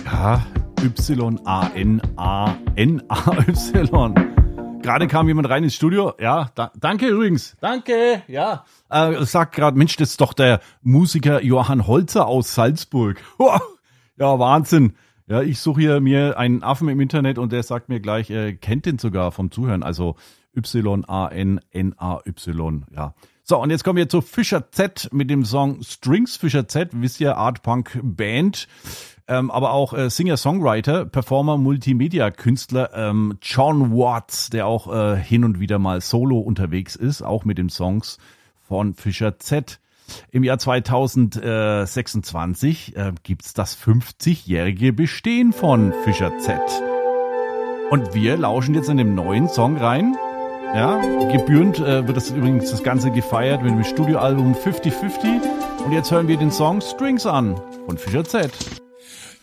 Ja, Y-A-N-A-N-A-Y. Gerade kam jemand rein ins Studio. Ja, danke übrigens. Danke, ja. Sagt gerade, Mensch, das ist doch der Musiker Johann Holzer aus Salzburg. Ja, Wahnsinn. Ja, ich suche hier mir einen Affen im Internet und der sagt mir gleich, kennt den sogar vom Zuhören. Also Y-A-N-N-A-Y, ja. So, und jetzt kommen wir zu Fischer Z mit dem Song Strings. Fischer Z, wisst ihr, Art-Punk-Band, aber auch Singer-Songwriter, Performer, Multimedia-Künstler, John Watts, der auch hin und wieder mal solo unterwegs ist, auch mit den Songs von Fischer Z. Im Jahr 2026 gibt's das 50-jährige Bestehen von Fischer Z. Und wir lauschen jetzt in dem neuen Song rein. Ja, gebührend wird das übrigens das Ganze gefeiert mit dem Studioalbum 50-50. Und jetzt hören wir den Song Strings an von Fischer Z.